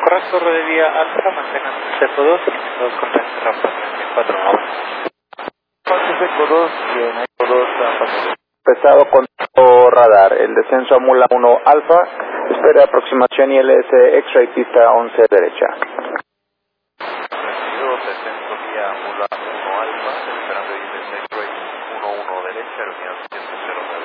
Correcto, rodilla alfa, mantengan Seco 2, 2 contacto rampa 34 Seco 2, bien, Eco 2, pesado con radar, el descenso a Mula 1 alfa, espera aproximación ILS X-ray pista 11 derecha. Descenso vía Mula 1 alfa, esperando ILS X-ray 11 derecha, reunión 709.